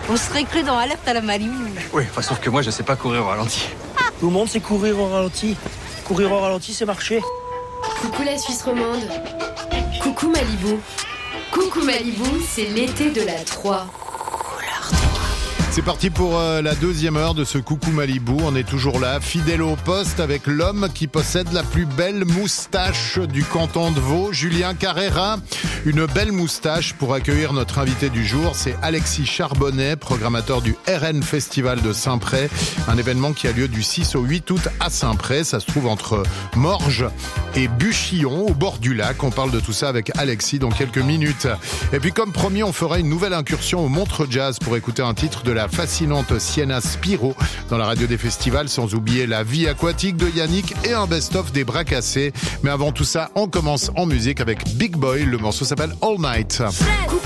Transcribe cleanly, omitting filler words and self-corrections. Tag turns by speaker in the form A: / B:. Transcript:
A: On serait cru dans Alerte à la Malibu.
B: Oui, enfin, sauf que moi, je sais pas courir au ralenti.
C: Tout le monde sait courir au ralenti. Courir au ralenti, c'est marcher.
D: Coucou la Suisse romande. Coucou Malibu. Coucou Malibu, c'est l'été de la 3.
E: C'est parti pour la deuxième heure de ce Coucou Malibu. On est toujours là, fidèle au poste, avec l'homme qui possède la plus belle moustache du canton de Vaud, Julien Carrera. Une belle moustache pour accueillir notre invité du jour. C'est Alexis Charbonnet, programmateur du RN Festival de Saint-Pré. Un événement qui a lieu du 6 au 8 août à Saint-Pré. Ça se trouve entre Morges et Buchillon, au bord du lac. On parle de tout ça avec Alexis dans quelques minutes. Et puis comme promis, on fera une nouvelle incursion au Montreux Jazz pour écouter un titre de la fascinante Sienna Spiro dans la radio des festivals, sans oublier la vie aquatique de Yannick et un best-of des bras cassés. Mais avant tout ça, on commence en musique avec Big Boy. Le morceau s'appelle All Night.